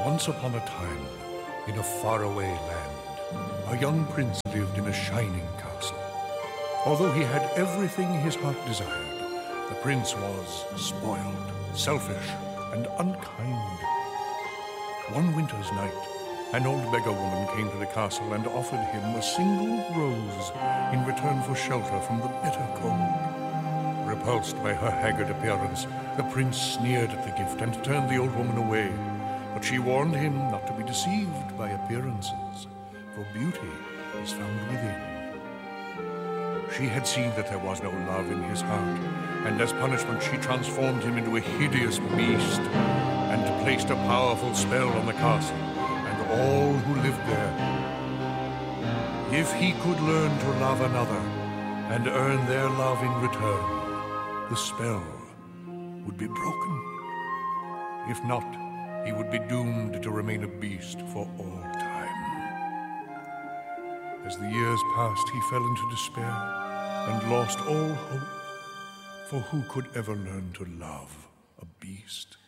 Once upon a time, in a faraway land, a young prince lived in a shining castle. Although he had everything his heart desired, the prince was spoiled, selfish, and unkind. One winter's night, an old beggar woman came to the castle and offered him a single rose in return for shelter from the bitter cold. Repulsed by her haggard appearance, the prince sneered at the gift and turned the old woman away. But she warned him not to be deceived by appearances, for beauty is found within. She had seen that there was no love in his heart, and as punishment she transformed him into a hideous beast and placed a powerful spell on the castle and all who lived there. If he could learn to love another and earn their love in return, the spell would be broken. If not, he would be doomed to remain a beast for all time. As the years passed, he fell into despair and lost all hope, for who could ever learn to love a beast?